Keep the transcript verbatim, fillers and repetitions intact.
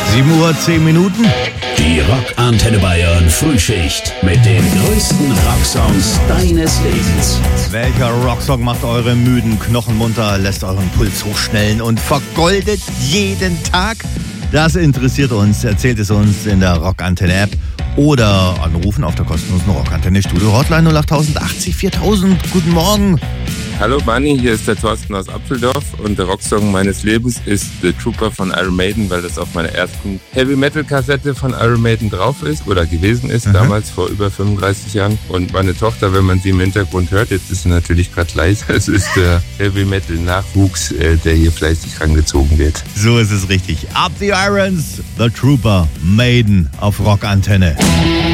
sieben Uhr, zehn Minuten. Die Rock-Antenne Bayern Frühschicht mit den größten Rocksongs deines Lebens. Welcher Rocksong macht eure müden Knochen munter, lässt euren Puls hochschnellen und vergoldet jeden Tag? Das interessiert uns. Erzählt es uns in der Rock-Antenne-App oder anrufen auf der kostenlosen Rock-Antenne-Studio-Hotline null acht achtzig viertausend. Guten Morgen. Hallo Bunny, hier ist der Thorsten aus Apfeldorf und der Rocksong meines Lebens ist The Trooper von Iron Maiden, weil das auf meiner ersten Heavy-Metal-Kassette von Iron Maiden drauf ist oder gewesen ist, mhm. damals vor über fünfunddreißig Jahren. Und meine Tochter, wenn man sie im Hintergrund hört, jetzt ist sie natürlich gerade leise, es ist der Heavy-Metal-Nachwuchs, der hier fleißig rangezogen wird. So ist es richtig. Up the Irons, The Trooper, Maiden auf Rock-Antenne.